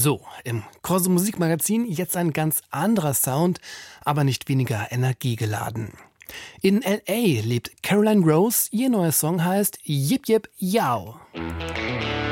So, im Corso Musikmagazin jetzt ein ganz anderer Sound, aber nicht weniger energiegeladen. In L.A. lebt Caroline Rose, ihr neuer Song heißt Yip Yip Yow.